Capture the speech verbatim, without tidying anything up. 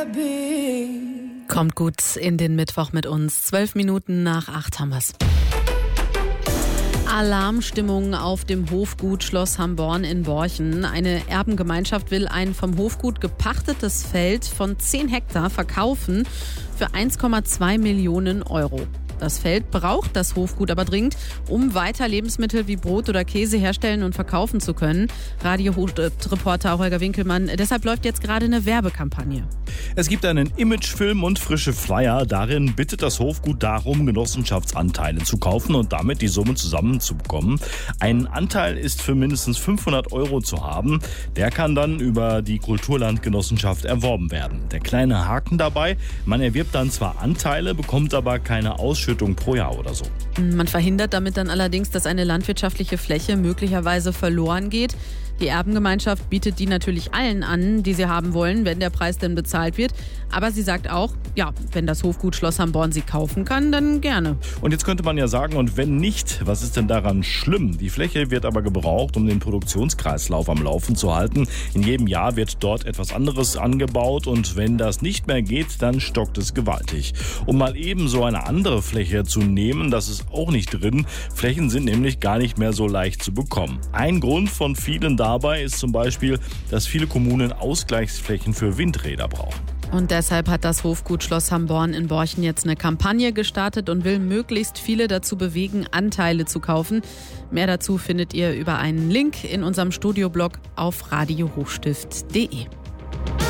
Kommt gut in den Mittwoch mit uns. Zwölf Minuten nach acht haben wir's. Alarmstimmung auf dem Hofgut Schloss Hamborn in Borchen. Eine Erbengemeinschaft will ein vom Hofgut gepachtetes Feld von zehn Hektar verkaufen für eins Komma zwei Millionen Euro. Das Feld braucht das Hofgut aber dringend, um weiter Lebensmittel wie Brot oder Käse herstellen und verkaufen zu können. Radio-Reporter Holger Winkelmann, deshalb läuft jetzt gerade eine Werbekampagne. Es gibt einen Imagefilm und frische Flyer. Darin bittet das Hofgut darum, Genossenschaftsanteile zu kaufen und damit die Summe zusammenzubekommen. Ein Anteil ist für mindestens fünfhundert Euro zu haben. Der kann dann über die Kulturlandgenossenschaft erworben werden. Der kleine Haken dabei: Man erwirbt dann zwar Anteile, bekommt aber keine Ausschüttung pro Jahr oder so. Man verhindert damit dann allerdings, dass eine landwirtschaftliche Fläche möglicherweise verloren geht. Die Erbengemeinschaft bietet die natürlich allen an, die sie haben wollen, wenn der Preis denn bezahlt wird. Aber sie sagt auch, ja, wenn das Hofgut Schloss Hamborn sie kaufen kann, dann gerne. Und jetzt könnte man ja sagen, und wenn nicht, was ist denn daran schlimm? Die Fläche wird aber gebraucht, um den Produktionskreislauf am Laufen zu halten. In jedem Jahr wird dort etwas anderes angebaut und wenn das nicht mehr geht, dann stockt es gewaltig. Um mal eben so eine andere Fläche zu nehmen, das ist auch nicht drin. Flächen sind nämlich gar nicht mehr so leicht zu bekommen. Ein Grund von vielen dabei ist zum Beispiel, dass viele Kommunen Ausgleichsflächen für Windräder brauchen. Und deshalb hat das Hofgut Schloss Hamborn in Borchen jetzt eine Kampagne gestartet und will möglichst viele dazu bewegen, Anteile zu kaufen. Mehr dazu findet ihr über einen Link in unserem Studioblog auf radio hochstift punkt de.